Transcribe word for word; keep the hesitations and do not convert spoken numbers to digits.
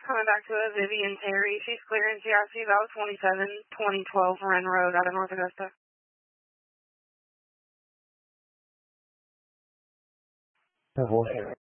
coming back to a Vivian Terry. She's clearing G R C about twenty-seven twenty twelve Wren Road out of North Augusta. Oh, boy.